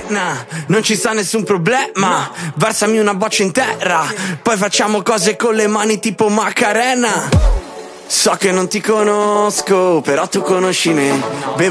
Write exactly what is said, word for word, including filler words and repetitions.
Nah, non ci sta nessun problema. Versami una boccia in terra, poi facciamo cose con le mani tipo Macarena. So che non ti conosco, però tu conosci me. Bevo